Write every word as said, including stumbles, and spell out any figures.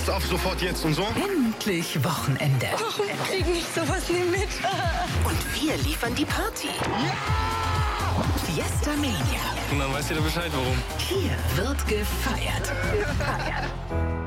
Lust auf sofort jetzt und so? Endlich Wochenende. Warum krieg ich sowas nie mit? Und wir liefern die Party. Ja! Fiesta Mania. Und dann weißt du ja Bescheid, warum. Hier wird gefeiert. gefeiert.